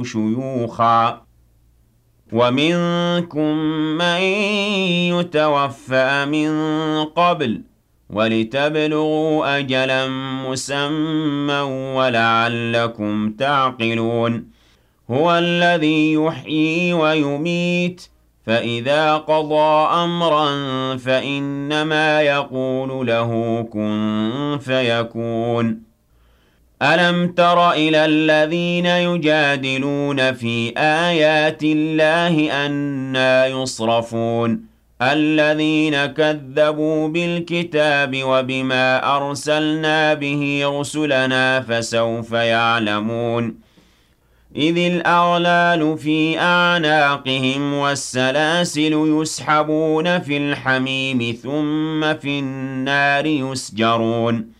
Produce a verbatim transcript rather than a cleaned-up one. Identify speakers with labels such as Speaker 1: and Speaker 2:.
Speaker 1: شيوخا ومنكم من يتوفى من قبل ولتبلغوا أجلا مسمى ولعلكم تعقلون هو الذي يحيي ويميت فإذا قضى أمرا فإنما يقول له كن فيكون ألم تر إلى الذين يجادلون في آيات الله أنى يصرفون الذين كذبوا بالكتاب وبما أرسلنا به رسلنا فسوف يعلمون إذ الأغلال في أعناقهم والسلاسل يسحبون في الحميم ثم في النار يسجرون